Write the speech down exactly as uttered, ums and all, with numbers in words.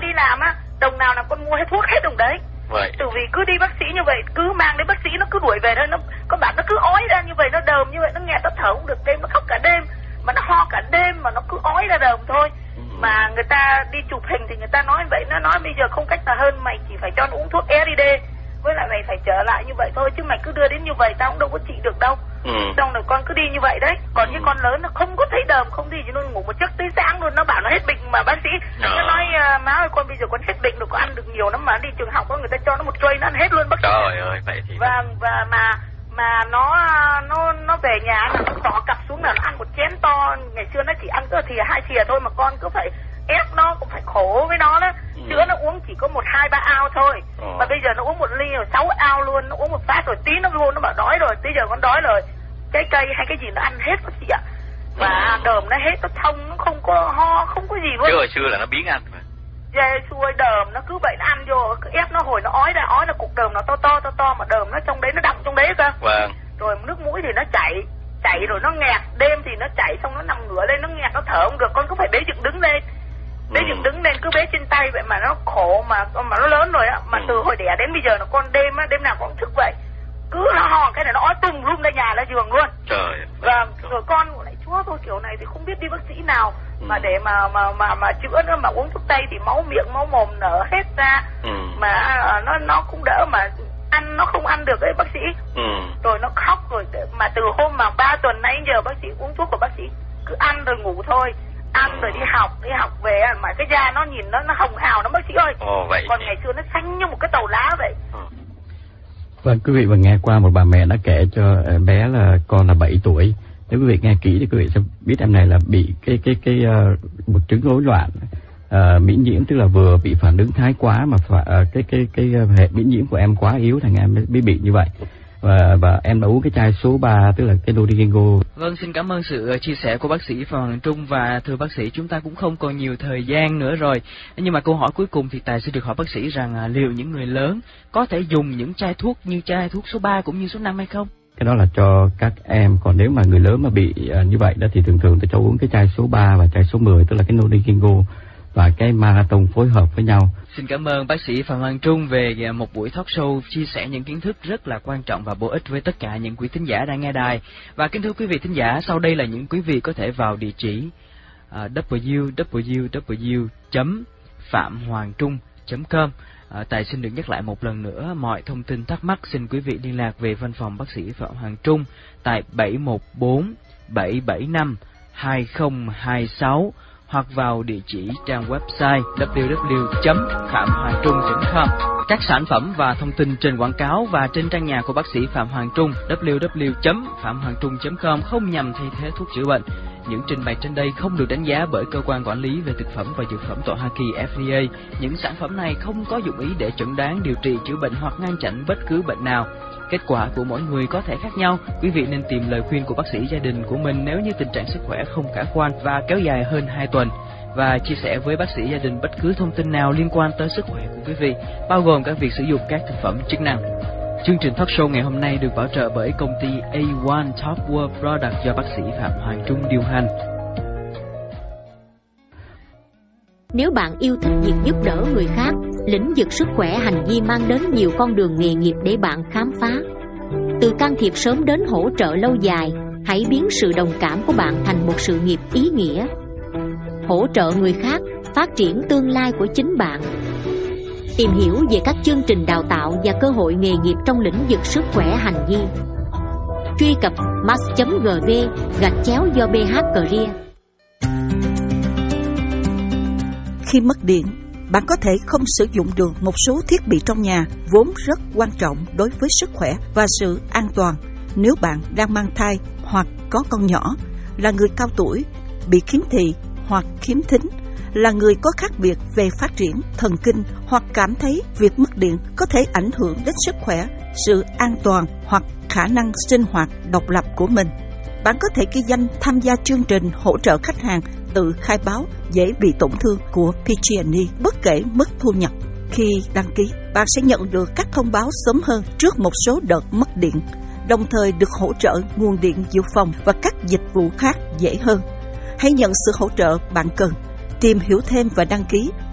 đi làm á, đồng nào là con mua hết thuốc hết đồng đấy. Vậy. Từ vì cứ đi bác sĩ như vậy, cứ mang đến bác sĩ nó cứ đuổi về thôi, nó con bạn nó cứ ói ra như vậy, nó đờm như vậy, nó nghe nó thở không được đêm, nó khóc cả đêm, mà nó ho cả đêm mà nó cứ ói ra đờm thôi. Ừ. Mà người ta đi chụp hình thì người ta nói vậy, nó nói bây giờ không cách nào hơn, mày chỉ phải cho nó uống thuốc ét i đê, với lại mày phải trở lại như vậy thôi, chứ mày cứ đưa đến như vậy tao cũng đâu có trị được đâu. Ừ. Xong rồi con cứ đi như vậy đấy. Còn ừ. những con lớn nó không có thấy đờm, không đi, chứ nó ngủ một giấc tới sáng luôn, nó bảo nó hết bệnh mà bác sĩ à. Nó nói má ơi con bây giờ con hết bệnh rồi, con ăn được nhiều lắm mà đi trường học có người ta cho nó một cây nó ăn hết luôn bác sĩ. Trời ơi vậy thì. Và và mà mà nó nó nó về nhà là nó bỏ cặp xuống là nó ăn một chén to, ngày xưa nó chỉ ăn có thìa hai thìa thôi mà con cứ phải ép nó, cũng phải khổ với nó đó. Ừ. Sữa nó uống chỉ có một hai ba ao thôi. Ừ. Mà bây giờ nó uống một ly rồi sáu ao luôn, nó uống một phát rồi tí nó vô nó bảo đói rồi, bây giờ con đói rồi. Trái cây hay cái gì nó ăn hết bác sĩ ạ. Và ừ. đờm nó hết, nó thông, nó không có ho, không có gì luôn. Chứ hồi xưa là nó biến ăn mà. Dạ xuôi đờm nó cứ vậy nó ăn vô, cứ ép nó hồi nó ói ra, ói là cục đờm nó to to to to mà đờm nó trong đấy nó đọng trong đấy cơ. Vâng. Rồi nước mũi thì nó chảy, chảy rồi nó nghẹt, đêm thì nó chảy xong nó nằm ngửa lên nó nghẹt nó thở không được, con cứ phải bế dựng đứng lên. Bế ừ. dựng đứng lên cứ bế trên tay vậy mà nó khổ mà mà nó lớn rồi á, mà ừ. từ hồi đẻ đến bây giờ là con đêm á, đêm nào cũng thức vậy. Cứ nó ho cái này nó ói tung lum ra nhà ra giường luôn. Trời. Và rồi con cũng lại chúa thôi kiểu này thì không biết đi bác sĩ nào ừ. mà để mà mà mà mà chữa nữa, mà uống thuốc tây thì máu miệng máu mồm nở hết ra. Ừ. Mà nó nó cũng đỡ mà ăn nó không ăn được đấy bác sĩ. Ừ. Rồi nó khóc rồi mà từ hôm mà ba tuần nay giờ bác sĩ uống thuốc của bác sĩ cứ ăn rồi ngủ thôi. Ăn ừ. rồi đi học, đi học về mà cái da nó nhìn nó nó hồng hào lắm bác sĩ ơi. Ồ, vậy. Còn ngày xưa nó xanh như một cái tàu lá vậy. Ừ. Vâng, quý vị vừa nghe qua một bà mẹ đã kể cho bé là con là bảy tuổi. Nếu quý vị nghe kỹ thì quý vị sẽ biết em này là bị cái cái cái uh, một chứng rối loạn uh, miễn nhiễm, tức là vừa bị phản ứng thái quá mà phải, uh, cái cái cái hệ miễn nhiễm của em quá yếu thành em mới bị như vậy. Và, và em đã uống cái chai số ba, tức là cái Norigingo. Vâng, xin cảm ơn sự chia sẻ của bác sĩ Phạm Hoàng Trung. Và thưa bác sĩ, chúng ta cũng không còn nhiều thời gian nữa rồi. Nhưng mà câu hỏi cuối cùng thì Tài sẽ được hỏi bác sĩ rằng à, liệu những người lớn có thể dùng những chai thuốc như chai thuốc số ba cũng như số năm hay không? Cái đó là cho các em, còn nếu mà người lớn mà bị uh, như vậy đó thì thường thường tôi cho uống cái chai số ba và chai số mười, tức là cái Norigingo và cái Marathon phối hợp với nhau. Xin cảm ơn bác sĩ Phạm Hoàng Trung về một buổi talk show chia sẻ những kiến thức rất là quan trọng và bổ ích với tất cả những quý thính giả đang nghe đài. Và kính thưa quý vị thính giả, sau đây là những quý vị có thể vào địa chỉ uh, w w w chấm phạm hoàng trung chấm com. Uh, Tài xin được nhắc lại một lần nữa, mọi thông tin thắc mắc xin quý vị liên lạc về văn phòng bác sĩ Phạm Hoàng Trung tại bảy một bốn bảy bảy năm hai không hai sáu hoặc vào địa chỉ trang website w w w chấm phạm hoàng trung chấm com. Các sản phẩm và thông tin trên quảng cáo và trên trang nhà của bác sĩ Phạm Hoàng Trung w w w chấm phạm hoàng trung chấm com không nhằm thay thế thuốc chữa bệnh. Những trình bày trên đây không được đánh giá bởi cơ quan quản lý về thực phẩm và dược phẩm tại Hoa Kỳ F D A. Những sản phẩm này không có dụng ý để chẩn đoán, điều trị, chữa bệnh hoặc ngăn chặn bất cứ bệnh nào. Kết quả của mỗi người có thể khác nhau. Quý vị nên tìm lời khuyên của bác sĩ gia đình của mình nếu như tình trạng sức khỏe không khả quan và kéo dài hơn hai tuần. Và chia sẻ với bác sĩ gia đình bất cứ thông tin nào liên quan tới sức khỏe của quý vị, bao gồm các việc sử dụng các thực phẩm chức năng. Chương trình talk show ngày hôm nay được bảo trợ bởi công ty A một Top World Product do bác sĩ Phạm Hoàng Trung điều hành. Nếu bạn yêu thích việc giúp đỡ người khác, lĩnh vực sức khỏe hành vi mang đến nhiều con đường nghề nghiệp để bạn khám phá. Từ can thiệp sớm đến hỗ trợ lâu dài, hãy biến sự đồng cảm của bạn thành một sự nghiệp ý nghĩa. Hỗ trợ người khác, phát triển tương lai của chính bạn. Tìm hiểu về các chương trình đào tạo và cơ hội nghề nghiệp trong lĩnh vực sức khỏe hành vi. Truy cập mas chấm gv gạch chéo do bê hát Career. Khi mất điện, bạn có thể không sử dụng được một số thiết bị trong nhà vốn rất quan trọng đối với sức khỏe và sự an toàn. Nếu bạn đang mang thai hoặc có con nhỏ, là người cao tuổi, bị khiếm thị hoặc khiếm thính, là người có khác biệt về phát triển thần kinh hoặc cảm thấy việc mất điện có thể ảnh hưởng đến sức khỏe, sự an toàn hoặc khả năng sinh hoạt độc lập của mình. Bạn có thể ghi danh tham gia chương trình hỗ trợ khách hàng tự khai báo dễ bị tổn thương của pê giê and e bất kể mức thu nhập. Khi đăng ký, bạn sẽ nhận được các thông báo sớm hơn trước một số đợt mất điện, đồng thời được hỗ trợ nguồn điện dự phòng và các dịch vụ khác dễ hơn. Hãy nhận sự hỗ trợ bạn cần. Tìm hiểu thêm và đăng ký